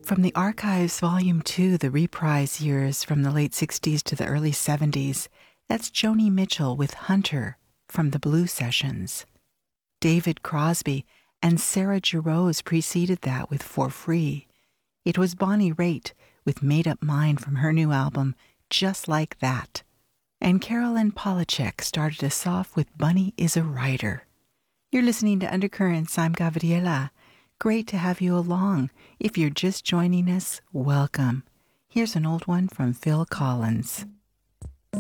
From the Archives Volume 2, the reprise years from the late 60s to the early 70s, that's Joni Mitchell with Hunter from the Blue Sessions. David Crosby and Sarah Jarosz preceded that with For Free. It was Bonnie Raitt with Made Up Mind from her new album, Just Like That. And Carolyn Polachek started us off with Bunny is a Writer. You're listening to Undercurrents. I'm Gabriela. Great to have you along. If you're just joining us, welcome. Here's an old one from Phil Collins.